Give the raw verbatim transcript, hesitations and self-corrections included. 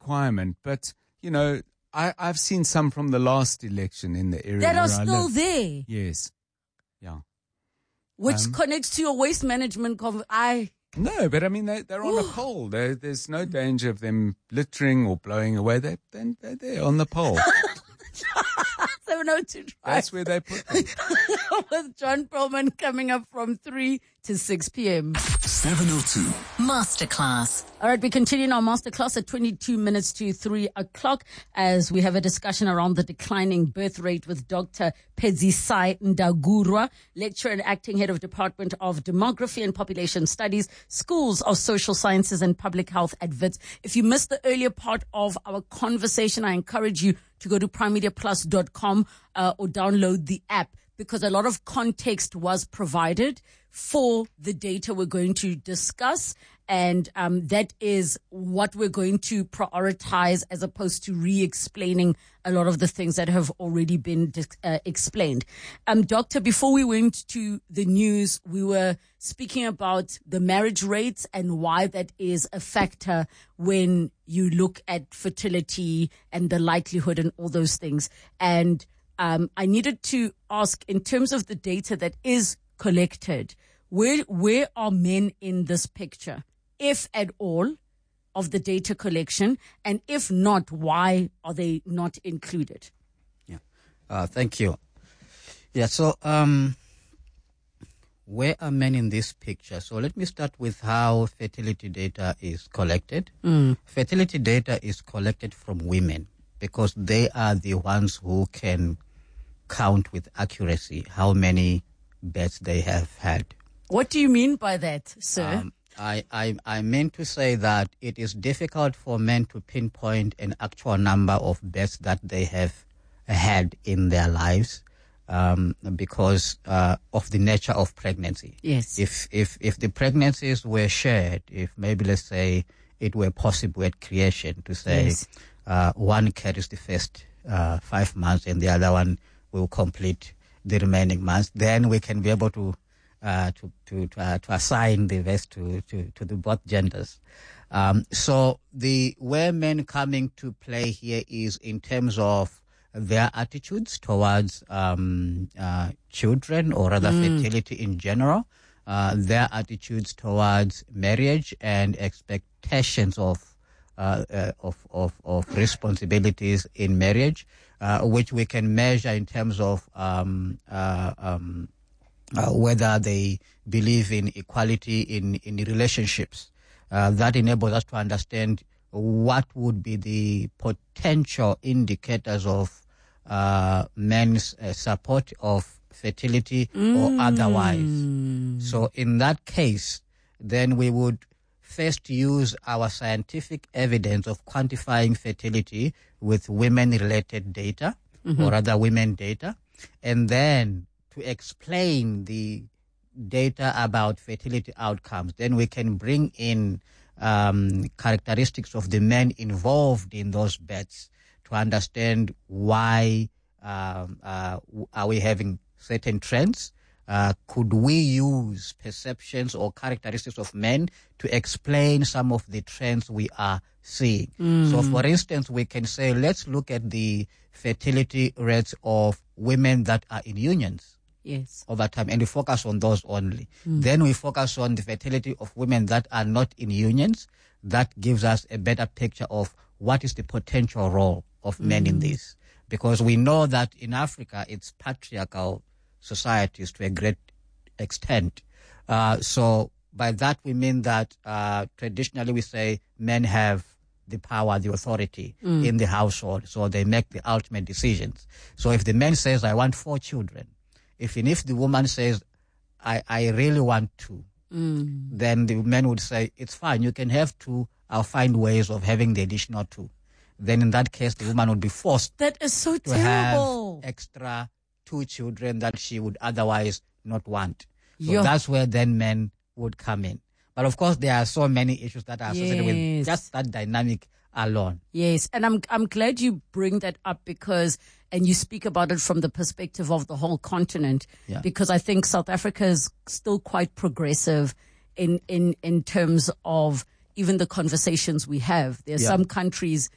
requirement, but, you know, I, I've seen some from the last election in the area that where are still I live. there. Yes. Yeah. Which Um, connects to your waste management. Conv- I No, but I mean, they, they're on a pole. There, there's no danger of them littering or blowing away. They, they, they're there on the pole. seven oh two Drive. That's where they put them. With John Perlman coming up from three to six p.m. seven oh two Masterclass. All right, we continue our masterclass at twenty-two minutes to three o'clock as we have a discussion around the declining birth rate with Doctor Phedzisai Ndagurwa, lecturer and acting head of Department of Demography and Population Studies, Schools of Social Sciences and Public Health at Wits. If you missed the earlier part of our conversation, I encourage you to go to prime media plus dot com uh, or download the app, because a lot of context was provided for the data we're going to discuss. And um, that is what we're going to prioritize, as opposed to re-explaining a lot of the things that have already been uh, explained. Um, Doctor, before we went to the news, we were speaking about the marriage rates and why that is a factor when you look at fertility and the likelihood and all those things. And um, I needed to ask, in terms of the data that is collected, where where are men in this picture, if at all, of the data collection? And if not, why are they not included? Yeah, uh, thank you. Yeah, so um, where are men in this picture? So let me start with how fertility data is collected. Mm. Fertility data is collected from women because they are the ones who can count with accuracy how many births they have had. What do you mean by that, sir? Um, I, I, I meant to say that it is difficult for men to pinpoint an actual number of births that they have had in their lives um, because uh, of the nature of pregnancy. Yes. If, if, if the pregnancies were shared, if maybe let's say it were possible at creation to say Yes. uh, one carries the first uh, five months and the other one will complete the remaining months, then we can be able to Uh, to to to, uh, to assign the rest to to to the both genders. Um, so the where men coming to play here is in terms of their attitudes towards um, uh, children, or rather mm. fertility in general, uh, their attitudes towards marriage and expectations of uh, uh, of, of of responsibilities in marriage, uh, which we can measure in terms of um, uh, um, Uh, whether they believe in equality in, in relationships. Uh, that enables us to understand what would be the potential indicators of uh, men's uh, support of fertility mm. or otherwise. So in that case, then we would first use our scientific evidence of quantifying fertility with women-related data, mm-hmm. or other women data, and then to explain the data about fertility outcomes. Then we can bring in um, characteristics of the men involved in those births to understand why um, uh, are we having certain trends. Uh, could we use perceptions or characteristics of men to explain some of the trends we are seeing? Mm. So, for instance, we can say, let's look at the fertility rates of women that are in unions. Yes. Over time, and we focus on those only. Mm. Then we focus on the fertility of women that are not in unions. That gives us a better picture of what is the potential role of men mm. in this. Because we know that in Africa, it's patriarchal societies to a great extent. Uh, so by that, we mean that uh, traditionally we say men have the power, the authority mm. in the household. So they make the ultimate decisions. So if the man says, I want four children, If if the woman says, I, I really want two, mm. then the man would say, it's fine, you can have two, I'll find ways of having the additional two. Then in that case, the woman would be forced that is so to terrible. have extra two children that she would otherwise not want. So Yo. that's where then men would come in. But of course, there are so many issues that are associated Yes. with just that dynamic alone. Yes, and I'm I'm glad you bring that up, because and you speak about it from the perspective of the whole continent, yeah. because I think South Africa is still quite progressive in in in terms of even the conversations we have. There are yeah. some countries